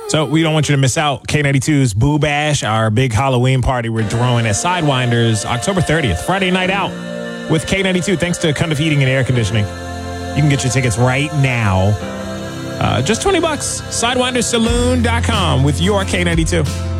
So we don't want you to miss out. K92's Boo Bash, our big Halloween party we're throwing at Sidewinders October 30th, Friday night out with K92. Thanks to Cundiff Heating and Air Conditioning. You can get your tickets right now. Just $20. SidewindersSaloon.com with your K92.